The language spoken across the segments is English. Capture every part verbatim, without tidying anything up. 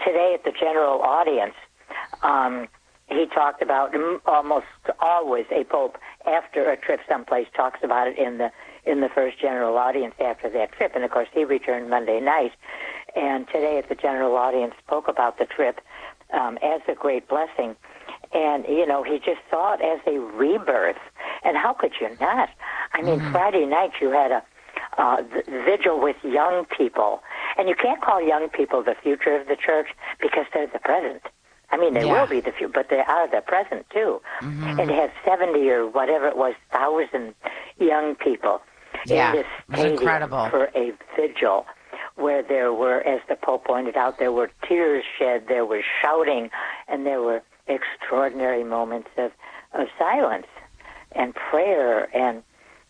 today at the general audience, um, he talked about almost always a pope after a trip someplace talks about it in the in the first general audience after that trip. And, of course, he returned Monday night. And today at the general audience spoke about the trip um, as a great blessing. And, you know, he just saw it as a rebirth. And how could you not? I mean, mm-hmm. Friday night you had a uh, vigil with young people. And you can't call young people the future of the church because they're the present. I mean, they yeah. will be the future, but they are the present, too. Mm-hmm. And to have seventy or whatever it was, thousand young people yeah. in this stadium incredible. for a vigil where there were, as the Pope pointed out, there were tears shed, there was shouting, and there were extraordinary moments of, of silence and prayer. And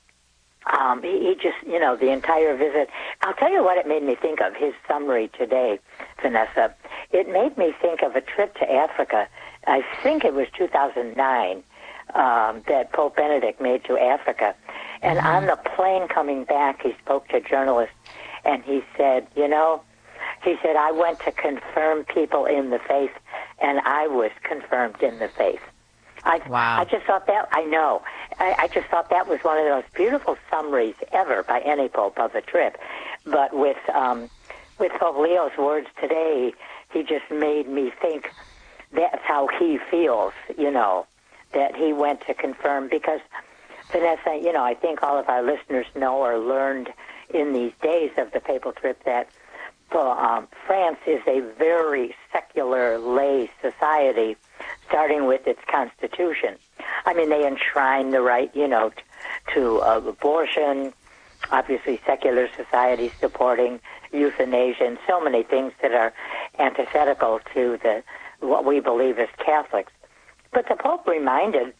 um, he, he just, you know, the entire visit. I'll tell you what it made me think of, his summary today, Vanessa. It made me think of a trip to Africa. I think it was two thousand nine um, that Pope Benedict made to Africa. And mm-hmm. on the plane coming back, he spoke to journalists, and he said, you know, he said, I went to confirm people in the faith, and I was confirmed in the faith. I, wow. I just thought that, I know, I, I just thought that was one of the most beautiful summaries ever by any Pope of a trip. But with um, with Pope Leo's words today, he just made me think that's how he feels, you know, that he went to confirm. Because, Vanessa, you know, I think all of our listeners know or learned in these days of the papal trip that uh, um, France is a very secular lay society, starting with its constitution. I mean, they enshrine the right, you know, t- to uh, abortion, obviously secular society supporting euthanasia, and so many things that are antithetical to the what we believe as Catholics. But the Pope reminded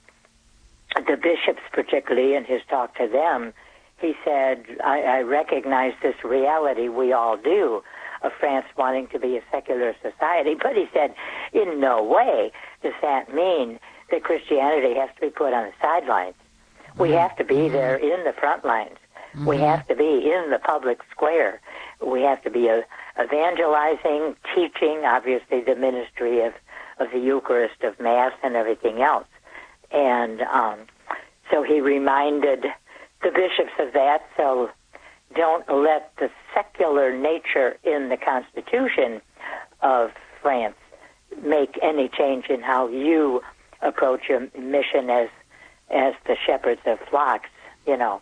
the bishops, particularly in his talk to them, he said, I, I recognize this reality, we all do, of France wanting to be a secular society. But he said, in no way does that mean that Christianity has to be put on the sidelines. Mm-hmm. We have to be mm-hmm. there in the front lines. Mm-hmm. We have to be in the public square. We have to be uh, evangelizing, teaching, obviously the ministry of, of the Eucharist, of Mass, and everything else. And um, so he reminded the bishops of that, so don't let the secular nature in the Constitution of France make any change in how you approach your mission as as the shepherds of flocks, you know.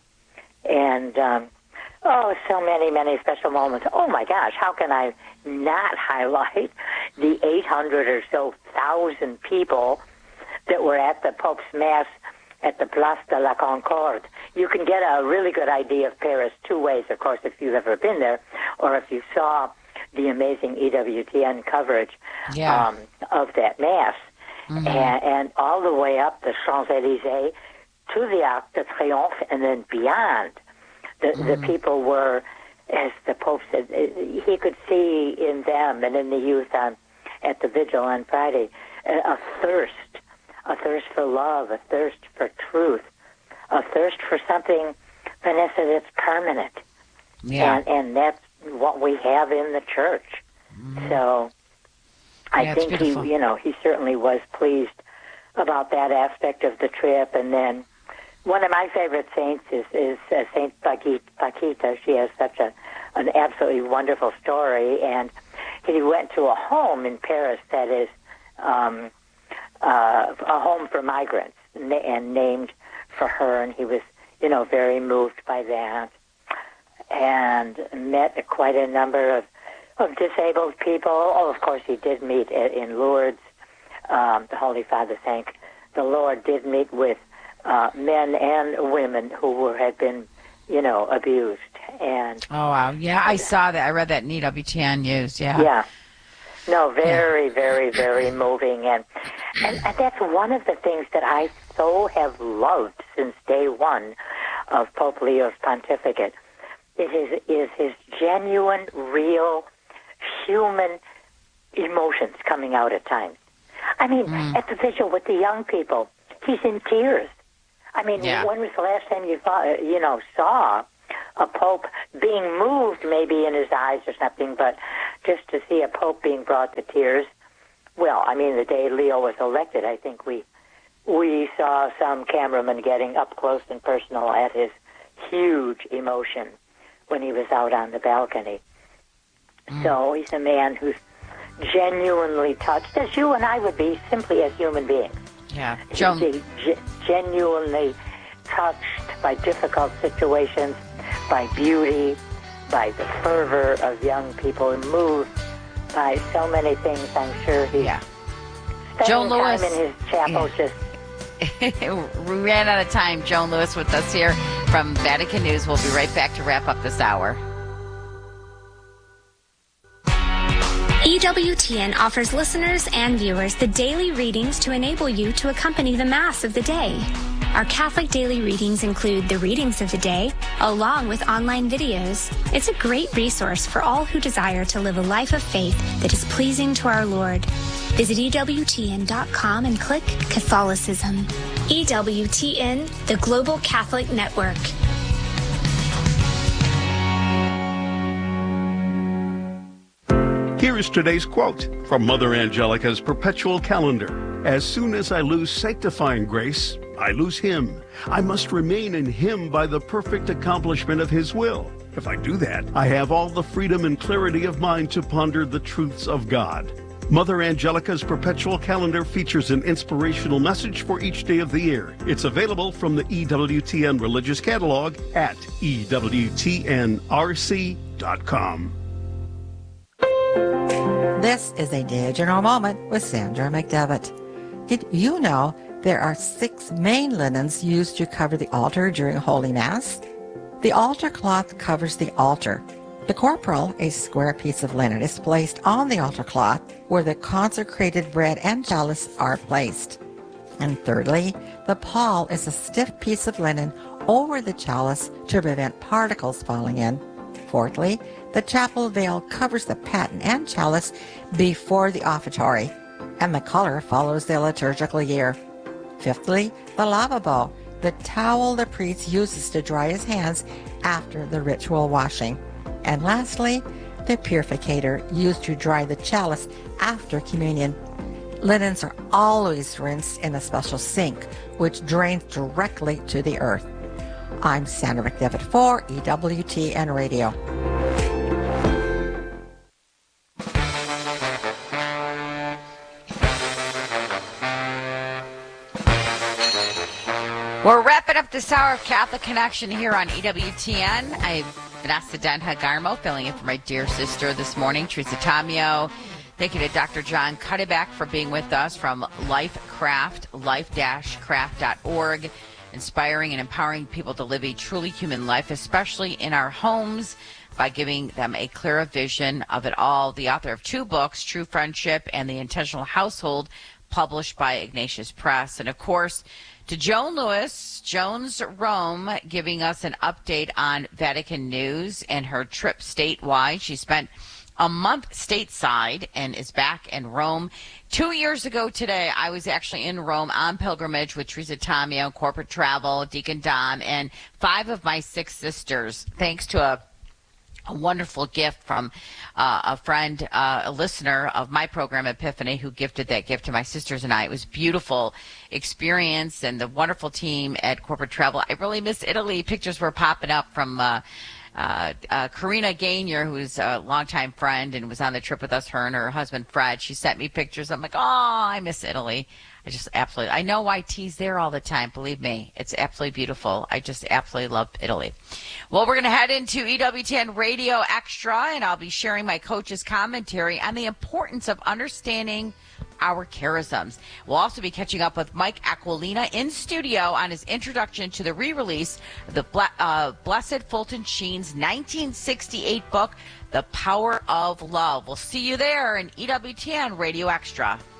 And, um, oh, so many, many special moments. Oh, my gosh, how can I not highlight the eight hundred or so thousand people that were at the Pope's Mass at the Place de la Concorde? You can get a really good idea of Paris two ways, of course, if you've ever been there, or if you saw the amazing E W T N coverage yeah. um, of that Mass. Mm-hmm. And, and all the way up the Champs-Élysées to the Arc de Triomphe and then beyond. The, mm-hmm. the people were, as the Pope said, he could see in them and in the youth on, at the vigil on Friday a, a thirst, a thirst for love, a thirst for truth, a thirst for something, Vanessa, that's permanent. Yeah. And, and that's what we have in the church. Mm-hmm. So I yeah, think he, you know, he certainly was pleased about that aspect of the trip. And then one of my favorite saints is, is uh, Saint Paquita. She has such a an absolutely wonderful story. And he went to a home in Paris that is um, uh, a home for migrants and named for her. And he was, you know, very moved by that. And met quite a number of, of disabled people. Oh, of course, he did meet in Lourdes. Um, the Holy Father thanked the Lord did meet with uh, men and women who were had been, you know, abused. And oh wow, yeah, I saw that. I read that in E W T N News. Yeah. Yeah. No, very, yeah. very, very moving, and, and and that's one of the things that I so have loved since day one of Pope Leo's pontificate. It is is his genuine, real, human emotions coming out at times. I mean, mm. at the vigil with the young people, he's in tears. I mean, yeah. when was the last time you thought, you know saw a pope being moved maybe in his eyes or something, but just to see a pope being brought to tears. Well, I mean, the day Leo was elected, I think we we saw some cameramen getting up close and personal at his huge emotion when he was out on the balcony. Mm. So he's a man who's genuinely touched, as you and I would be, simply as human beings. Yeah, Joan. He's ge- genuinely touched by difficult situations, by beauty, by the fervor of young people, moved by so many things. I'm sure he yeah. spent Joan time Lewis. in his chapel Yeah. just... We ran out of time. Joan Lewis with us here from Vatican News. We'll be right back to wrap up this hour. E W T N offers listeners and viewers the daily readings to enable you to accompany the Mass of the day. Our Catholic daily readings include the readings of the day, along with online videos. It's a great resource for all who desire to live a life of faith that is pleasing to our Lord. Visit E W T N dot com and click Catholicism. E W T N, the Global Catholic Network. Here is today's quote from Mother Angelica's Perpetual Calendar. As soon as I lose sanctifying grace, I lose Him. I must remain in Him by the perfect accomplishment of His will. If I do that, I have all the freedom and clarity of mind to ponder the truths of God. Mother Angelica's Perpetual Calendar features an inspirational message for each day of the year. It's available from the E W T N Religious Catalog at E W T N R C dot com. This is a Diagonal Moment with Sandra McDevitt. Did you know there are six main linens used to cover the altar during Holy Mass? The altar cloth covers the altar. The corporal, a square piece of linen, is placed on the altar cloth where the consecrated bread and chalice are placed. And thirdly, the pall is a stiff piece of linen over the chalice to prevent particles falling in. Fourthly, the chapel veil covers the paten and chalice before the offertory, and the color follows the liturgical year. Fifthly, the lavabo, the towel the priest uses to dry his hands after the ritual washing. And lastly, the purificator used to dry the chalice after communion. Linens are always rinsed in a special sink, which drains directly to the earth. I'm Sandra McDevitt for E W T N Radio. We're wrapping up this hour of Catholic Connection here on E W T N. I'm Vanessa Denha-Garmo, filling in for my dear sister this morning, Teresa Tamio. Thank you to Doctor John Cuddeback for being with us from LifeCraft, life dash craft dot org, inspiring and empowering people to live a truly human life, especially in our homes, by giving them a clearer vision of it all. The author of two books, True Friendship and The Intentional Household, published by Ignatius Press. And, of course, to Joan Lewis, Joan's Rome, giving us an update on Vatican News and her trip statewide. She spent a month stateside and is back in Rome. Two years ago today, I was actually in Rome on pilgrimage with Teresa Tamio, Corporate Travel, Deacon Dom, and five of my six sisters, thanks to a a wonderful gift from uh, a friend, uh, a listener of my program, Epiphany, who gifted that gift to my sisters and I. It was a beautiful experience, and the wonderful team at Corporate Travel. I really miss Italy. Pictures were popping up from uh, uh, uh, Karina Gainier, who's a longtime friend and was on the trip with us, her and her husband, Fred. She sent me pictures. I'm like, oh, I miss Italy. I just absolutely, I know Y T's there all the time. Believe me, it's absolutely beautiful. I just absolutely love Italy. Well, we're going to head into E W T N Radio Extra, and I'll be sharing my coach's commentary on the importance of understanding our charisms. We'll also be catching up with Mike Aquilina in studio on his introduction to the re-release of the uh, Blessed Fulton Sheen's nineteen sixty-eight book, The Power of Love. We'll see you there in E W T N Radio Extra.